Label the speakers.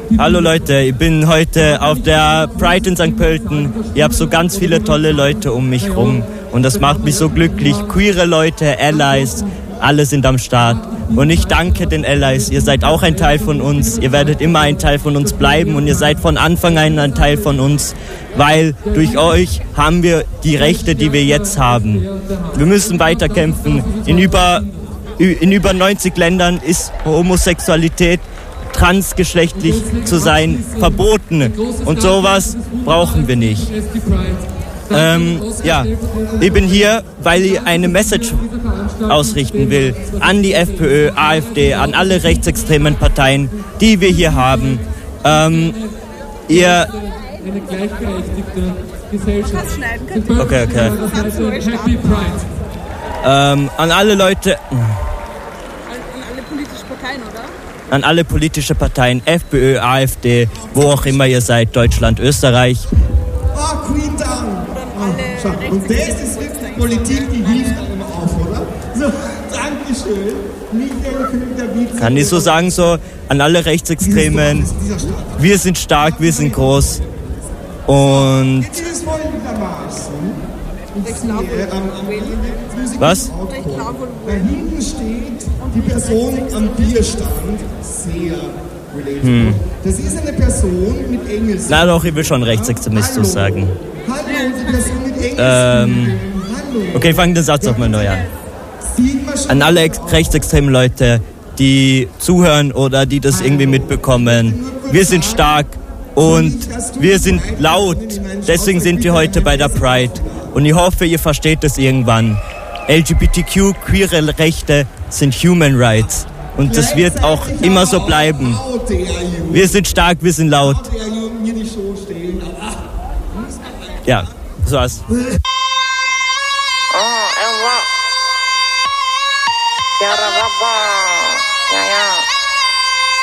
Speaker 1: Hallo Leute, ich bin heute auf der Pride in St. Pölten. Ich habe so ganz viele tolle Leute um mich rum und das macht mich so glücklich. Queere Leute, Allies, alle sind am Start. Und ich danke den Allies, ihr seid auch ein Teil von uns, ihr werdet immer ein Teil von uns bleiben und ihr seid von Anfang an ein Teil von uns, weil durch euch haben wir die Rechte, die wir jetzt haben. Wir müssen weiterkämpfen. In über 90 Ländern ist Homosexualität, transgeschlechtlich zu sein, verboten. Und sowas brauchen wir nicht. Ich bin hier, weil ich eine Message ausrichten will an die FPÖ, AfD, an alle rechtsextremen Parteien, die wir hier haben.
Speaker 2: Eine gleichberechtigte Gesellschaft.
Speaker 1: Okay. An alle Leute...
Speaker 3: An alle politischen Parteien, oder?
Speaker 1: An alle politische Parteien, FPÖ, AfD, wo auch immer ihr seid, Deutschland, Österreich.
Speaker 4: Queen Down! Und das ist wirklich Politik, die hilft einem auf, oder? So, Dankeschön.
Speaker 1: Kann ich so sagen, so an alle Rechtsextremen, wir sind stark, wir sind groß. Und... Was?
Speaker 4: Da hinten steht die Person am Bierstand, sehr relatable. Das ist eine Person mit Engels.
Speaker 1: Na doch, ich will schon Rechtsextremismus sagen.
Speaker 4: Hallo, die Person mit Engels.
Speaker 1: Okay, fang den Satz nochmal neu an. An alle rechtsextremen Leute, die zuhören oder die das irgendwie mitbekommen. Wir sind stark und wir sind laut. Deswegen sind wir heute bei der Pride. Und ich hoffe, ihr versteht das irgendwann. LGBTQ, queere Rechte sind Human Rights. Und das wird auch immer so bleiben. Wir sind stark, wir sind laut. Ja, so was.
Speaker 5: Ja,